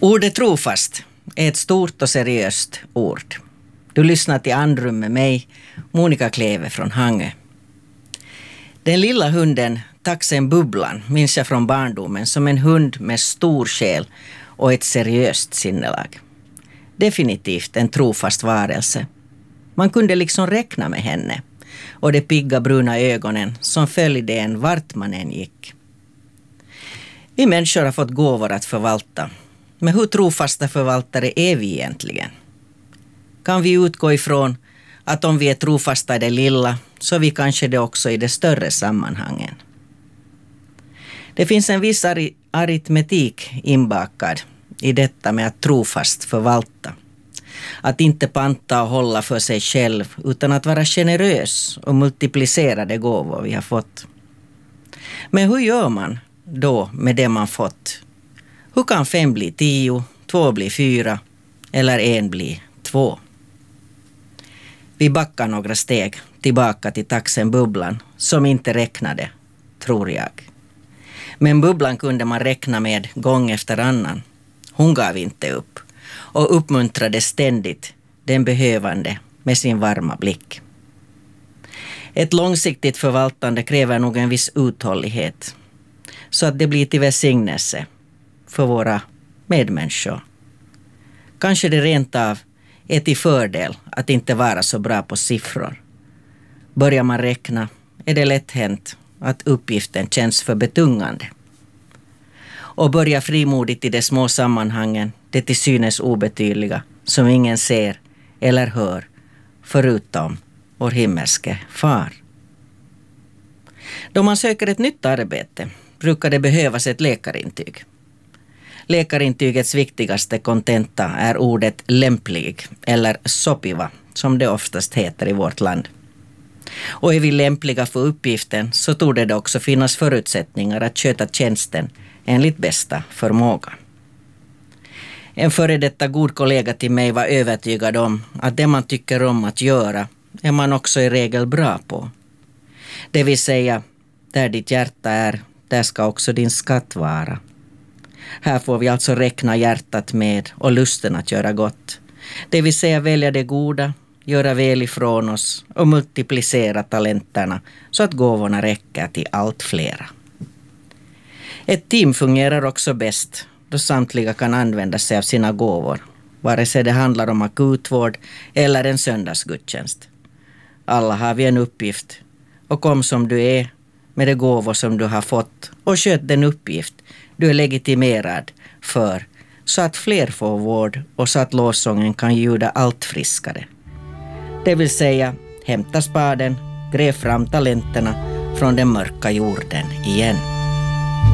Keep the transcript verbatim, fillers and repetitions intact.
Ordet trofast är ett stort och seriöst ord. Du lyssnar till Andrum med mig, Monica Kleve från Hangö. Den lilla hunden taxen Bubblan minns jag från barndomen som en hund med stor själ och ett seriöst sinnelag. Definitivt en trofast varelse. Man kunde liksom räkna med henne och de pigga bruna ögonen som följde en vart man än gick. Vi människor har fått gåvor att förvalta. Men hur trofasta förvaltare är vi egentligen? Kan vi utgå ifrån att om vi är trofasta i det lilla så är vi kanske det också i de större sammanhangen? Det finns en viss ar- aritmetik inbakad i detta med att trofast förvalta. Att inte panta och hålla för sig själv utan att vara generös och multiplicera de gåvor vi har fått. Men hur gör man då med det man fått? Hur kan fem bli tio, två bli fyra eller en bli två? Vi backar några steg tillbaka till taxen Bubblan som inte räknade, tror jag. Men Bubblan kunde man räkna med gång efter annan. Hon gav inte upp och uppmuntrade ständigt den behövande med sin varma blick. Ett långsiktigt förvaltande kräver nog en viss uthållighet så att det blir till välsignelse för våra medmänniskor. Kanske det rent av är till fördel att inte vara så bra på siffror. Börjar man räkna är det lätt hänt att uppgiften känns för betungande. Och börja frimodigt i de små sammanhangen, det till synes obetydliga, som ingen ser eller hör, förutom vår himmelske far. Då man söker ett nytt arbete brukar det behövas ett läkarintyg. Läkarintygets viktigaste kontenta är ordet lämplig eller sopiva, som det oftast heter i vårt land. Och är vi lämpliga för uppgiften så torde det också finnas förutsättningar att sköta tjänsten enligt bästa förmåga. En före detta god kollega till mig var övertygad om att det man tycker om att göra är man också i regel bra på. Det vill säga, där ditt hjärta är, där ska också din skatt vara. Här får vi alltså räkna hjärtat med och lusten att göra gott. Det vill säga välja det goda, göra väl ifrån oss och multiplicera talenterna så att gåvorna räcker till allt flera. Ett team fungerar också bäst då samtliga kan använda sig av sina gåvor, vare sig det handlar om akutvård eller en söndagsgudstjänst. Alla har vi en uppgift och kom som du är med de gåvor som du har fått och sköt den uppgift du är legitimerad för så att fler får vård och så att lovsången kan ljuda allt friskare. Det vill säga, hämta spaden, gräv fram talenterna från den mörka jorden igen.